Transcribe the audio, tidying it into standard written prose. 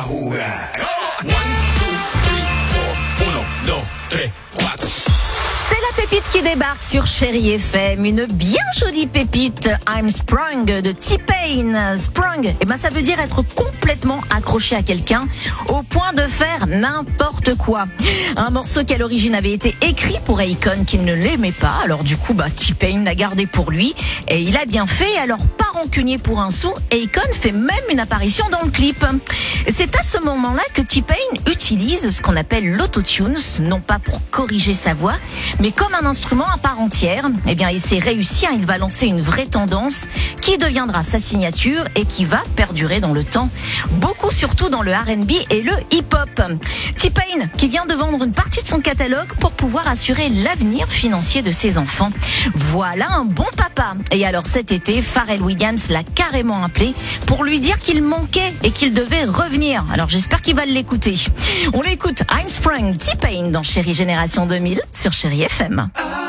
jugar. 1, 2, 3, 4, 1, 2, 3, 4. C'est la pépite qui débarque sur Chérie FM, une bien jolie pépite, I'm Sprung de T-Pain. Sprung, ça veut dire être complètement accroché à quelqu'un au point de faire n'importe quoi. Un morceau qui à l'origine avait été écrit pour Akon qui ne l'aimait pas, alors du coup T-Pain l'a gardé pour lui et il a bien fait. Alors pas rancunier pour un sou, Akon fait même une apparition dans le clip. C'est à ce moment-là que T-Pain utilise ce qu'on appelle l'autotune, non pas pour corriger sa voix, mais comme un instrument à part entière. Et c'est réussi, il va lancer une vraie tendance qui deviendra sa signature et qui va perdurer dans le temps. Beaucoup surtout dans le R&B et le hip-hop. T-Pain qui vient de vendre une partie de son catalogue pour pouvoir assurer l'avenir financier de ses enfants. Voilà un bon papa. Et alors cet été, Pharrell Williams l'a carrément appelé pour lui dire qu'il manquait et qu'il devait revenir. Alors j'espère qu'il va l'écouter. On l'écoute, I'm Sprung, T-Pain dans Chérie Génération 2000 sur Chérie FM.